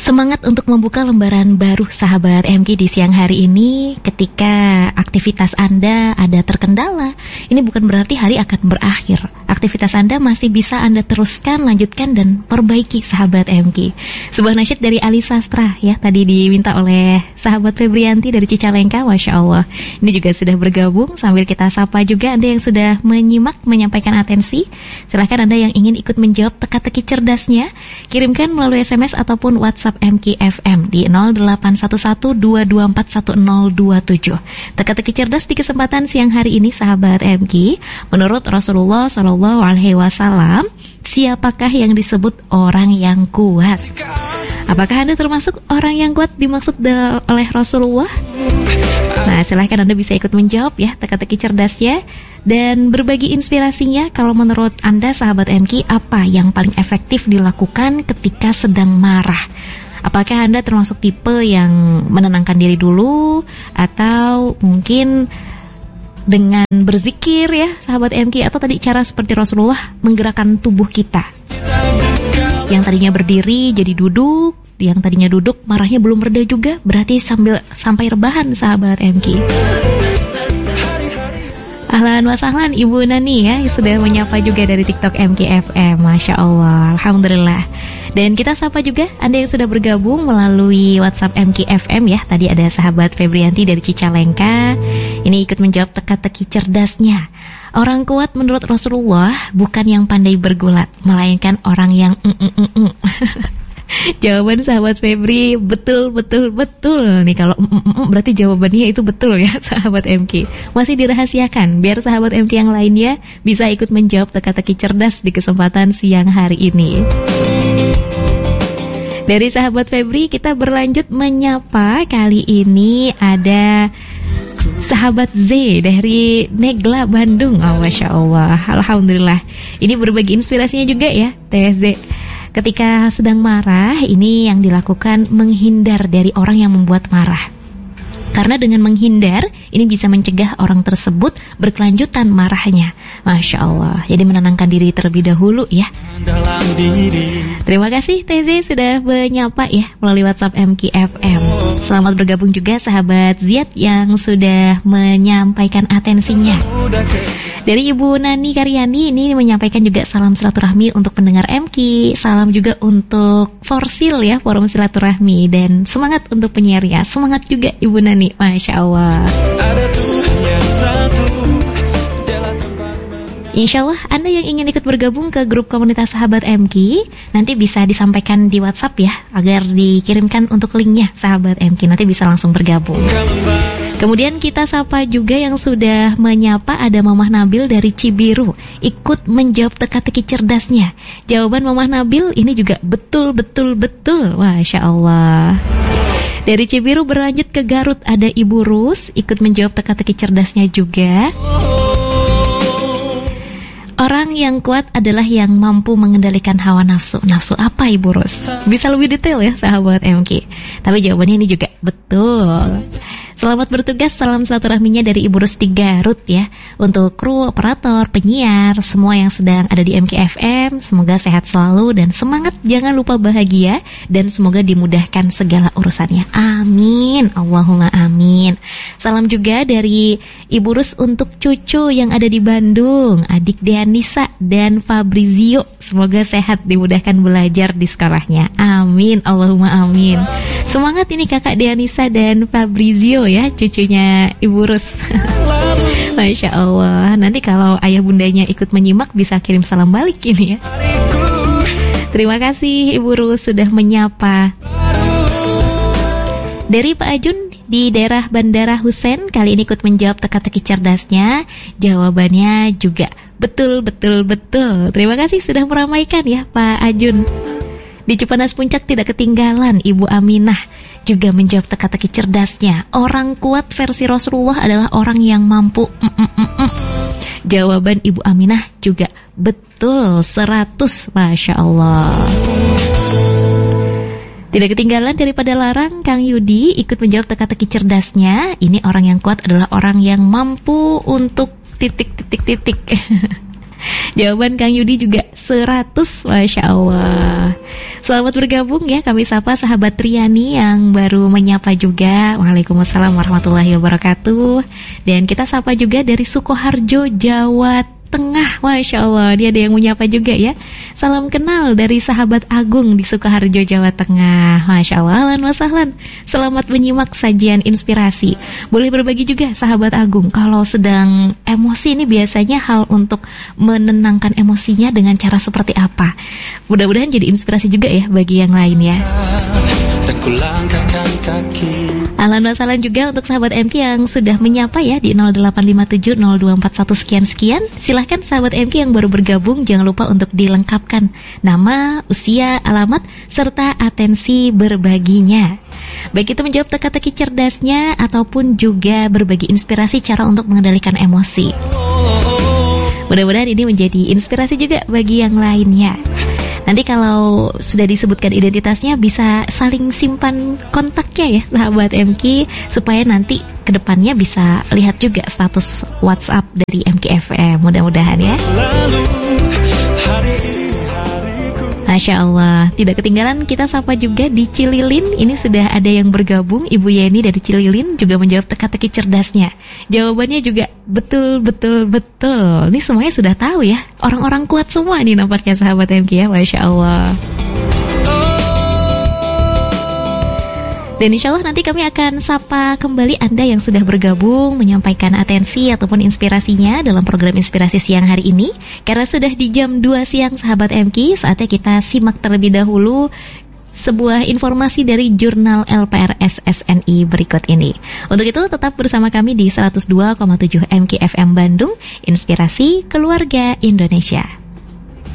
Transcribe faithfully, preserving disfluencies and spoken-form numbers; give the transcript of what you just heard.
Semangat untuk membuka lembaran baru sahabat M K di siang hari ini. Ketika aktivitas Anda ada terkendala, ini bukan berarti hari akan berakhir. Aktivitas Anda masih bisa Anda teruskan, lanjutkan dan perbaiki sahabat M K. Sebuah nasyid dari Ali Sastra ya, tadi diminta oleh sahabat Febrianti dari Cicalengka, Masya Allah. Ini juga sudah bergabung, sambil kita sapa juga Anda yang sudah menyimak, menyampaikan atensi. Silahkan Anda yang ingin ikut menjawab teka-teki cerdasnya, kirimkan melalui S M S ataupun WhatsApp M K F M di nol delapan satu satu dua dua empat satu nol dua tujuh. Teka-teki cerdas di kesempatan siang hari ini sahabat M K. Menurut Rasulullah Shallallahu Alaihi Wasallam, siapakah yang disebut orang yang kuat? Apakah Anda termasuk orang yang kuat dimaksud oleh Rasulullah? Nah, silahkan Anda bisa ikut menjawab ya teka-teki cerdasnya dan berbagi inspirasinya. Kalau menurut Anda sahabat M K, apa yang paling efektif dilakukan ketika sedang marah? Apakah Anda termasuk tipe yang menenangkan diri dulu, atau mungkin dengan berzikir ya sahabat M K, atau tadi cara seperti Rasulullah menggerakkan tubuh kita? Yang tadinya berdiri jadi duduk, yang tadinya duduk marahnya belum reda juga, berarti sambil sampai rebahan sahabat M K. Ahlan wa sahlan Ibu Nani ya, sudah menyapa juga dari TikTok M K F M. Masya Allah, Alhamdulillah. Dan kita sapa juga Anda yang sudah bergabung melalui WhatsApp M K F M ya. Tadi ada sahabat Febrianti dari Cicalengka, ini ikut menjawab teka-teki cerdasnya. Orang kuat menurut Rasulullah bukan yang pandai bergulat, melainkan orang yang mm -mm -mm -mm. Jawaban sahabat Febri betul betul betul nih. Kalau mm, mm, mm, berarti jawabannya itu betul ya sahabat M K. Masih dirahasiakan biar sahabat M K yang lainnya bisa ikut menjawab teka-teki cerdas di kesempatan siang hari ini. Dari sahabat Febri kita berlanjut menyapa. Kali ini ada sahabat Z dari Negla Bandung. Oh, Masya Allah, Alhamdulillah. Ini berbagi inspirasinya juga ya Teh Z. Ketika sedang marah, ini yang dilakukan menghindar dari orang yang membuat marah. Karena dengan menghindar, ini bisa mencegah orang tersebut berkelanjutan marahnya. Masya Allah. Jadi menenangkan diri terlebih dahulu ya. Terima kasih T Z sudah menyapa ya melalui WhatsApp M K F M. Selamat bergabung juga sahabat Ziad yang sudah menyampaikan atensinya. Dari Ibu Nani Karyani ini menyampaikan juga salam silaturahmi untuk pendengar M K. Salam juga untuk Forsil ya, Forum Silaturahmi. Dan semangat untuk penyiarnya. Semangat juga Ibu Nani, Masya Allah. Insya Allah Anda yang ingin ikut bergabung ke grup komunitas sahabat M K, nanti bisa disampaikan di WhatsApp ya, agar dikirimkan untuk linknya sahabat M K, nanti bisa langsung bergabung. Kemudian kita sapa juga yang sudah menyapa, ada Mamah Nabil dari Cibiru, ikut menjawab teka-teki cerdasnya. Jawaban Mamah Nabil ini juga betul-betul-betul, Masya Allah. Dari Cibiru berlanjut ke Garut, ada Ibu Rus, ikut menjawab teka-teki cerdasnya juga. Orang yang kuat adalah yang mampu mengendalikan hawa nafsu. Nafsu apa Ibu Rus? Bisa lebih detail ya sahabat M K. Tapi jawabannya ini juga betul. Selamat bertugas, salam silaturahminya dari Ibu Rus di Garut ya. Untuk kru, operator, penyiar, semua yang sedang ada di M K F M, semoga sehat selalu dan semangat, jangan lupa bahagia, dan semoga dimudahkan segala urusannya. Amin, Allahumma amin. Salam juga dari Ibu Rus untuk cucu yang ada di Bandung, adik Deanisa dan Fabrizio. Semoga sehat, dimudahkan belajar di sekolahnya. Amin, Allahumma amin. Semangat ini kakak Deanisa dan Fabrizio ya, cucunya Ibu Rus. Masya Allah. Nanti kalau ayah bundanya ikut menyimak bisa kirim salam balik ini ya. Terima kasih Ibu Rus sudah menyapa. Dari Pak Ajun di daerah Bandara Husein, kali ini ikut menjawab teka-teki cerdasnya. Jawabannya juga betul-betul-betul. Terima kasih sudah meramaikan ya Pak Ajun. Di Cipanas Puncak tidak ketinggalan Ibu Aminah juga menjawab teka-teki cerdasnya. Orang kuat versi Rasulullah adalah orang yang mampu mm -mm -mm -mm. Jawaban Ibu Aminah juga betul seratus, Masya Allah. Tidak ketinggalan daripada larang, Kang Yudi ikut menjawab teka-teki cerdasnya. Ini orang yang kuat adalah orang yang mampu untuk titik-titik-titik. Jawaban Kang Yudi juga seratus, Masya Allah. Selamat bergabung ya, kami sapa sahabat Triani yang baru menyapa juga. Waalaikumsalam warahmatullahi wabarakatuh. Dan kita sapa juga dari Sukoharjo, Jawa Tengah, Masya Allah, dia ada yang menyapa juga ya. Salam kenal dari sahabat Agung di Sukoharjo, Jawa Tengah. Masya Allah, ahlan wa sahlan. Selamat menyimak sajian inspirasi. Boleh berbagi juga sahabat Agung, kalau sedang emosi ini biasanya hal untuk menenangkan emosinya dengan cara seperti apa? Mudah-mudahan jadi inspirasi juga ya bagi yang lain ya. Ahlan wa sahlan juga untuk sahabat M K yang sudah menyapa ya di nol delapan lima tujuh nol dua empat satu sekian-sekian. Silahkan sahabat M K yang baru bergabung, jangan lupa untuk dilengkapkan nama, usia, alamat, serta atensi berbaginya. Baik itu menjawab teka-teki cerdasnya ataupun juga berbagi inspirasi cara untuk mengendalikan emosi. Mudah-mudahan ini menjadi inspirasi juga bagi yang lainnya. Nanti kalau sudah disebutkan identitasnya bisa saling simpan kontaknya ya sahabat M K, supaya nanti kedepannya bisa lihat juga status WhatsApp dari M K F M. Mudah-mudahan ya. Masya Allah, tidak ketinggalan kita sapa juga di Cililin. Ini sudah ada yang bergabung, Ibu Yeni dari Cililin juga menjawab teka-teki cerdasnya. Jawabannya juga betul-betul-betul. Ini semuanya sudah tahu ya, orang-orang kuat semua nih nampaknya sahabat M K ya, Masya Allah. Dan insya Allah nanti kami akan sapa kembali Anda yang sudah bergabung menyampaikan atensi ataupun inspirasinya dalam program Inspirasi Siang hari ini. Karena sudah di jam dua siang sahabat M K, saatnya kita simak terlebih dahulu sebuah informasi dari Jurnal L P R S S N I berikut ini. Untuk itu tetap bersama kami di seratus dua koma tujuh M K F M Bandung, Inspirasi Keluarga Indonesia.